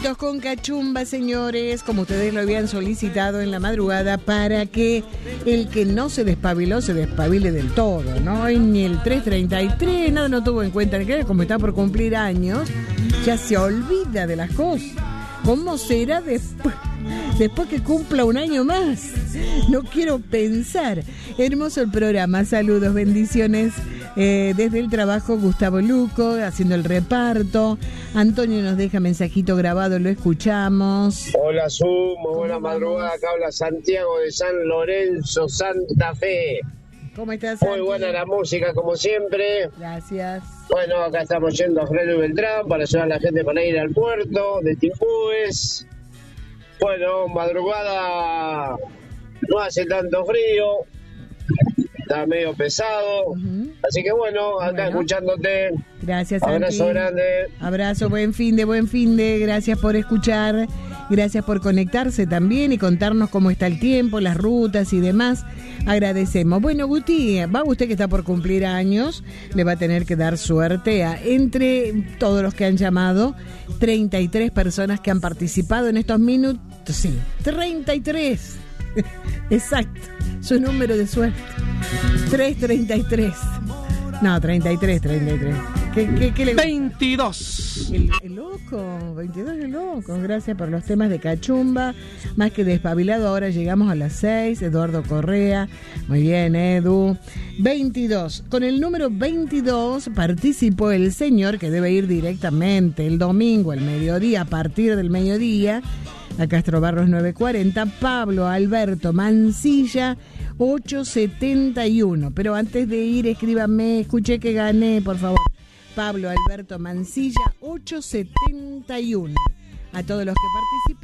Matitos con cachumba, señores, como ustedes lo habían solicitado en la madrugada, para que el que no se despabiló se despabile del todo, ¿no? Y ni el 333, nada no tuvo en cuenta, como está por cumplir años, ya se olvida de las cosas. ¿Cómo será después que cumpla un año más? No quiero pensar. Hermoso el programa, saludos, bendiciones. Desde el trabajo, Gustavo Luco, haciendo el reparto. Antonio nos deja mensajito grabado, lo escuchamos. Hola, Sumo, buena madrugada. Acá habla Santiago de San Lorenzo, Santa Fe. ¿Cómo estás, Santi? Muy buena la música, como siempre. Gracias. Bueno, acá estamos yendo a Freno y Beltrán para ayudar a la gente para ir al puerto de Timbúes. Bueno, madrugada no hace tanto frío, está medio pesado, así que bueno, acá escuchándote. Gracias, Santi. Abrazo grande. Abrazo, buen fin de, gracias por escuchar, gracias por conectarse también y contarnos cómo está el tiempo, las rutas y demás. Agradecemos. Bueno, Guti, va usted que está por cumplir años, le va a tener que dar suerte a, entre todos los que han llamado, 33 personas que han participado en estos minutos. Sí, 33. Exacto, su número de suerte. 333. No, 33. ¿Qué le... 22. El loco, 22 es loco. Gracias por los temas de cachumba. Más que despabilado, ahora llegamos a las 6. Eduardo Correa. Muy bien, Edu. 22. Con el número 22 participó el señor que debe ir directamente el domingo al mediodía, a partir del mediodía, a Castro Barros 940, Pablo Alberto Mancilla 871. Pero antes de ir, escríbame, escuché que gané, por favor. Pablo Alberto Mancilla 871. A todos los que participan.